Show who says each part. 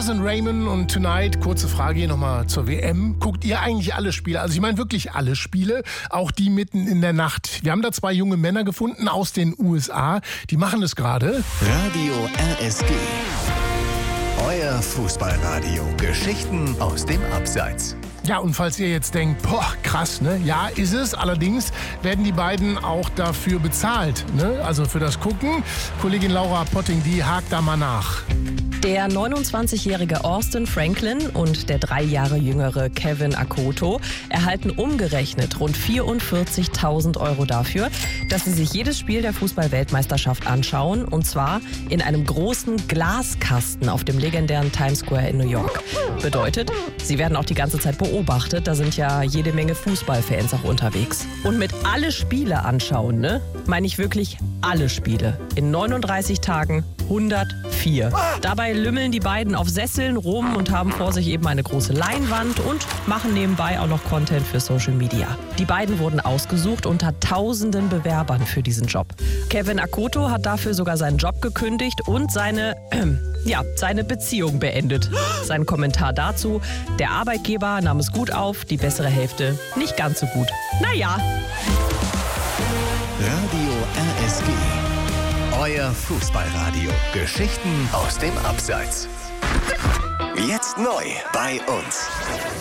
Speaker 1: Brothers and Raymond und Tonight. Kurze Frage hier nochmal zur WM. Guckt ihr eigentlich alle Spiele? Also ich meine wirklich alle Spiele, auch die mitten in der Nacht. Wir haben da 2 junge Männer gefunden aus den USA. Die machen es gerade.
Speaker 2: Radio RSG. Euer Fußballradio. Geschichten aus dem Abseits.
Speaker 1: Ja, und falls ihr jetzt denkt, boah, krass, ne? Ja, ist es. Allerdings werden die beiden auch dafür bezahlt, ne? Also für das Gucken. Kollegin Laura Potting, die hakt da mal nach.
Speaker 3: Der 29-jährige Austin Franklin und der 3 Jahre jüngere Kevin Akoto erhalten umgerechnet rund 44.000 € dafür, dass sie sich jedes Spiel der Fußball-Weltmeisterschaft anschauen. Und zwar in einem großen Glaskasten auf dem legendären Times Square in New York. Bedeutet, sie werden auch die ganze Zeit beobachtet. Da sind ja jede Menge Fußballfans auch unterwegs. Und mit alle Spiele anschauen, ne? Meine ich wirklich alle Spiele. In 39 Tagen 104. Dabei lümmeln die beiden auf Sesseln rum und haben vor sich eben eine große Leinwand und machen nebenbei auch noch Content für Social Media. Die beiden wurden ausgesucht unter tausenden Bewerbern für diesen Job. Kevin Akoto hat dafür sogar seinen Job gekündigt und seine Beziehung beendet. Sein Kommentar dazu: Der Arbeitgeber nahm es gut auf, die bessere Hälfte nicht ganz so gut. Naja.
Speaker 2: Radio RSG. Euer Fußballradio. Geschichten aus dem Abseits. Jetzt neu bei uns.